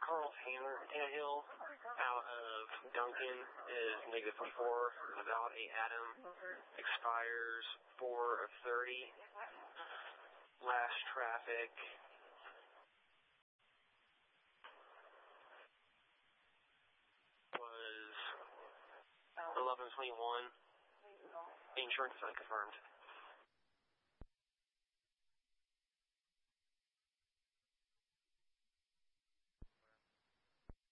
Carl Tannehill out of Duncan is -24. About a Adam expires 4 of 30. Last traffic was 11:21. Insurance is unconfirmed.